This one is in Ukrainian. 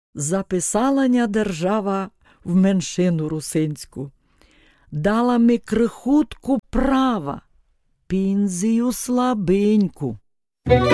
Записала ня держава в меншину русинську, дала ми крихутку права, пензію слабеньку.